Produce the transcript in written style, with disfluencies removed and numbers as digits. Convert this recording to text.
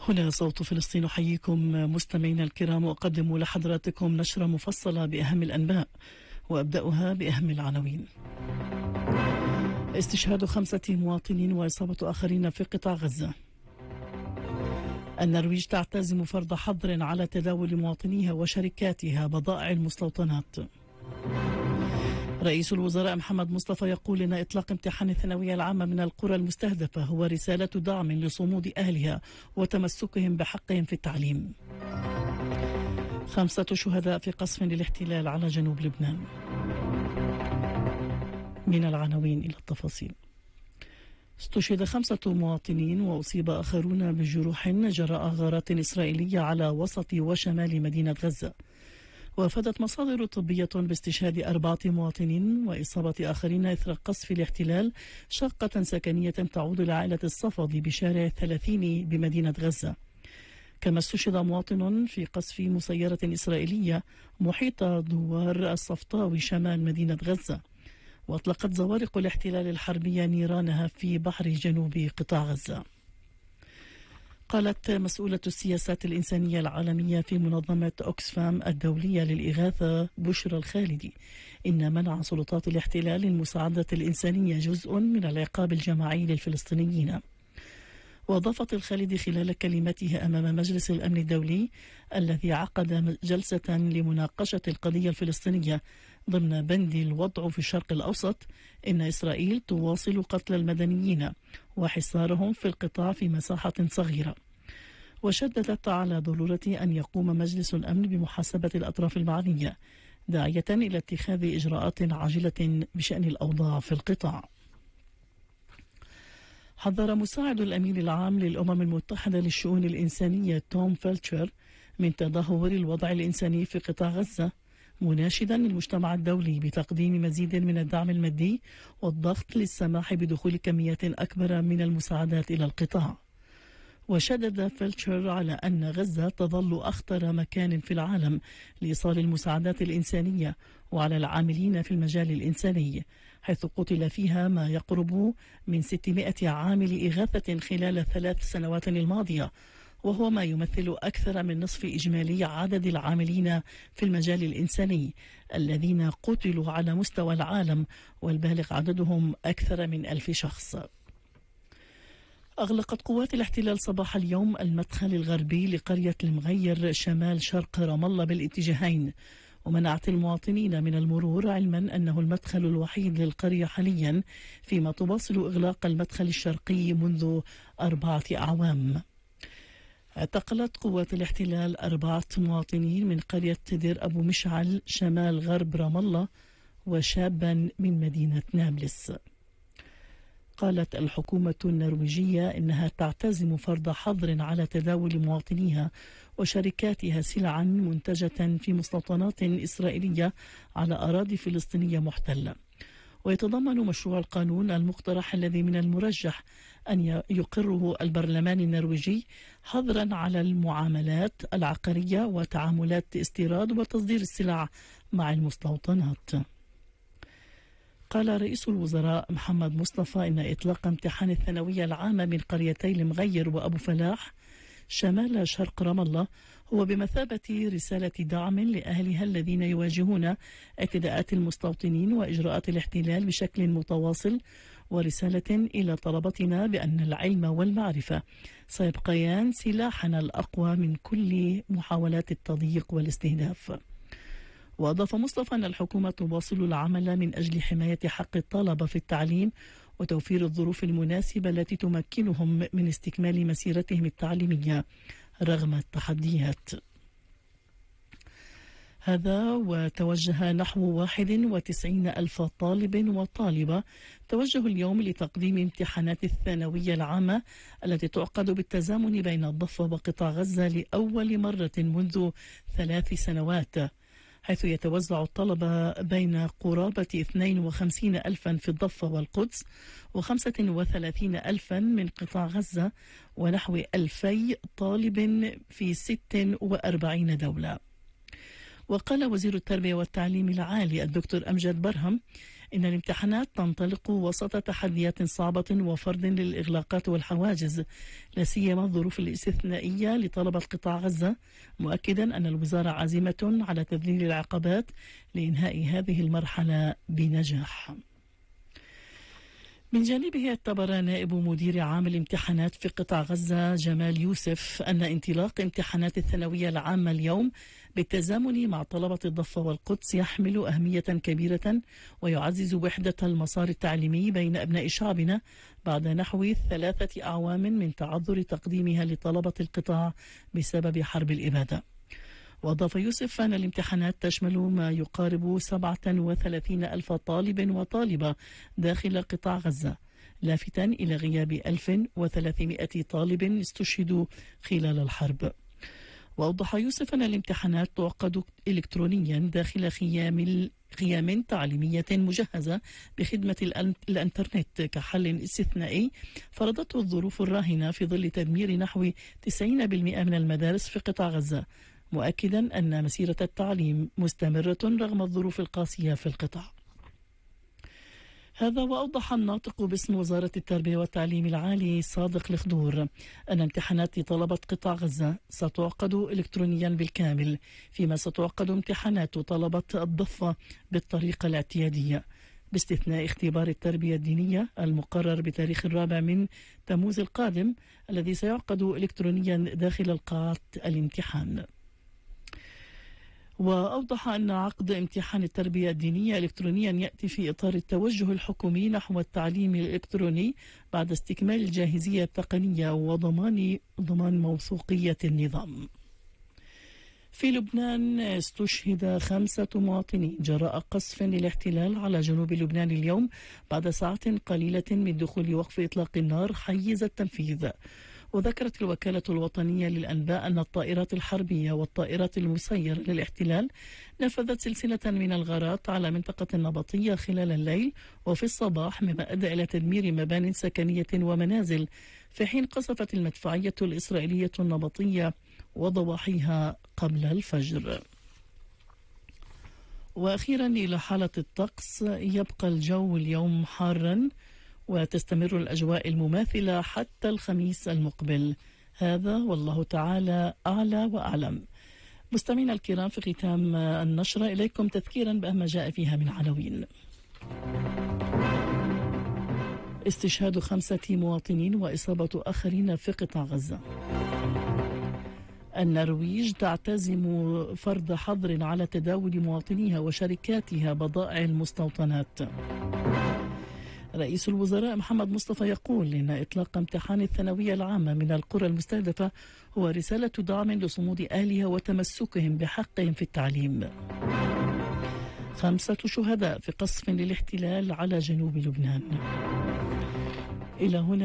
هنا صوت فلسطين، أحييكم مستمعينا الكرام وأقدم لحضراتكم نشرة مفصلة بأهم الأنباء، وأبدأها بأهم العناوين. استشهاد 5 مواطنين وإصابة آخرين في قطاع غزة. النرويج تعتزم فرض حظر على تداول مواطنيها وشركاتها بضائع المستوطنات. رئيس الوزراء محمد مصطفى يقول إن إطلاق امتحان الثانوية العامة من القرى المستهدفة هو رسالة دعم لصمود أهلها وتمسكهم بحقهم في التعليم. 5 شهداء في قصف للاحتلال على جنوب لبنان. من العناوين إلى التفاصيل. استشهد 5 مواطنين وأصيب آخرون بجروح جراء غارات إسرائيلية على وسط وشمال مدينة غزة. وافادت مصادر طبية باستشهاد 4 مواطنين وإصابة آخرين إثر قصف الاحتلال شقة سكنية تعود لعائلة الصفدي بشارع 30 بمدينة غزة. كما استشهد مواطن في قصف مسيرة إسرائيلية محيط دوار الصفطاوي شمال مدينة غزة. وأطلقت زوارق الاحتلال الحربية نيرانها في بحر جنوب قطاع غزة. قالت مسؤولة السياسات الإنسانية العالمية في منظمة أوكسفام الدولية للإغاثة بشرى الخالدي إن منع سلطات الاحتلال المساعدة الإنسانية جزء من العقاب الجماعي للفلسطينيين. وأضافت الخالدي خلال كلمته أمام مجلس الأمن الدولي الذي عقد جلسة لمناقشة القضية الفلسطينية ضمن بند الوضع في الشرق الأوسط إن إسرائيل تواصل قتل المدنيين وحصارهم في القطاع في مساحة صغيرة. وشددت على ضرورة أن يقوم مجلس الأمن بمحاسبة الأطراف المعنية داعية إلى اتخاذ إجراءات عاجلة بشأن الأوضاع في القطاع. حذر مساعد الأمين العام للأمم المتحدة للشؤون الإنسانية توم فيلتشر من تدهور الوضع الإنساني في قطاع غزة، مناشدا المجتمع الدولي بتقديم مزيد من الدعم المادي والضغط للسماح بدخول كميات أكبر من المساعدات إلى القطاع. وشدد فيلتشر على أن غزة تظل أخطر مكان في العالم لإيصال المساعدات الإنسانية وعلى العاملين في المجال الإنساني، حيث قتل فيها ما يقرب من 600 عامل إغاثة خلال 3 سنوات الماضية، وهو ما يمثل أكثر من نصف إجمالي عدد العاملين في المجال الإنساني الذين قتلوا على مستوى العالم، والبالغ عددهم أكثر من 1000 شخص. أغلقت قوات الاحتلال صباح اليوم المدخل الغربي لقرية المغير شمال شرق رام الله بالاتجاهين، ومنعت المواطنين من المرور، علما أنه المدخل الوحيد للقرية حاليا، فيما تواصل إغلاق المدخل الشرقي منذ 4 أعوام. اعتقلت قوات الاحتلال 4 مواطنين من قرية دير أبو مشعل شمال غرب رام الله وشابا من مدينة نابلس. قالت الحكومة النرويجية إنها تعتزم فرض حظر على تداول مواطنيها وشركاتها سلعا منتجة في مستوطنات إسرائيلية على أراضي فلسطينية محتلة. ويتضمن مشروع القانون المقترح الذي من المرجح أن يقره البرلمان النرويجي حظرا على المعاملات العقارية وتعاملات استيراد وتصدير السلع مع المستوطنات. قال رئيس الوزراء محمد مصطفى إن إطلاق امتحان الثانوية العامة من قريتي المغير وأبو فلاح شمال شرق رام الله هو بمثابة رسالة دعم لأهلها الذين يواجهون اعتداءات المستوطنين وإجراءات الاحتلال بشكل متواصل، ورسالة إلى طلبتنا بأن العلم والمعرفة سيبقيان سلاحنا الأقوى من كل محاولات التضييق والاستهداف. وأضاف مصطفى أن الحكومة تواصل العمل من أجل حماية حق الطلبة في التعليم وتوفير الظروف المناسبة التي تمكنهم من استكمال مسيرتهم التعليمية رغم التحديات. هذا وتوجه نحو 91 ألف طالب وطالبة توجهوا اليوم لتقديم امتحانات الثانوية العامة التي تعقد بالتزامن بين الضفة وقطاع غزة لأول مرة منذ 3 سنوات، حيث يتوزع الطلبة بين قرابة 52 ألفا في الضفة والقدس و35 ألفا من قطاع غزة ونحو 2000 طالب في 46 دولة. وقال وزير التربية والتعليم العالي الدكتور أمجد برهم إن الامتحانات تنطلق وسط تحديات صعبة وفرض للإغلاقات والحواجز، لا سيما الظروف الاستثنائية لطلبة قطاع غزة، مؤكدا أن الوزارة عازمة على تذليل العقبات لإنهاء هذه المرحلة بنجاح. من جانبه اعتبر نائب مدير عام الامتحانات في قطاع غزة جمال يوسف أن انطلاق امتحانات الثانوية العامة اليوم بالتزامن مع طلبة الضفة والقدس يحمل أهمية كبيرة ويعزز وحدة المسار التعليمي بين أبناء شعبنا بعد نحو 3 أعوام من تعذر تقديمها لطلبة القطاع بسبب حرب الإبادة. وأضاف يوسف أن الامتحانات تشمل ما يقارب 37 ألف طالب وطالبة داخل قطاع غزة، لافتا إلى غياب 1300 طالب استشهدوا خلال الحرب. وأوضح يوسف أن الامتحانات تعقد إلكترونيا داخل خيام تعليمية مجهزة بخدمة الإنترنت كحل استثنائي فرضته الظروف الراهنة في ظل تدمير نحو 90% من المدارس في قطاع غزة، مؤكدا أن مسيرة التعليم مستمرة رغم الظروف القاسية في القطاع. هذا وأوضح الناطق باسم وزارة التربية والتعليم العالي صادق الخضور أن امتحانات طلبة قطاع غزة ستعقد إلكترونيا بالكامل، فيما ستعقد امتحانات طلبة الضفة بالطريقة الاعتيادية باستثناء اختبار التربية الدينية المقرر بتاريخ 4 تموز القادم الذي سيعقد إلكترونيا داخل القاعة الامتحان. وأوضح أن عقد امتحان التربية الدينية إلكترونيا يأتي في إطار التوجه الحكومي نحو التعليم الإلكتروني بعد استكمال الجاهزية التقنية وضمان موثوقية النظام. في لبنان استشهد 5 مواطنين جراء قصف للاحتلال على جنوب لبنان اليوم بعد ساعات قليلة من دخول وقف إطلاق النار حيز التنفيذ. وذكرت الوكالة الوطنية للأنباء أن الطائرات الحربية والطائرات المسيرة للاحتلال نفذت سلسلة من الغارات على منطقة النبطية خلال الليل وفي الصباح، مما أدى إلى تدمير مبان سكنية ومنازل، في حين قصفت المدفعية الإسرائيلية النبطية وضواحيها قبل الفجر. وأخيرا إلى حالة الطقس، يبقى الجو اليوم حارا وتستمر الأجواء المماثلة حتى الخميس المقبل. هذا والله تعالى أعلى وأعلم. مستمعينا الكرام، في ختام النشرة إليكم تذكيرا بما جاء فيها من عناوين. استشهاد 5 مواطنين وإصابة آخرين في قطاع غزة. النرويج تعتزم فرض حظر على تداول مواطنيها وشركاتها بضائع المستوطنات. رئيس الوزراء محمد مصطفى يقول إن إطلاق امتحان الثانوية العامة من القرى المستهدفة هو رسالة دعم لصمود أهلها وتمسكهم بحقهم في التعليم. 5 شهداء في قصف للاحتلال على جنوب لبنان. إلى هنا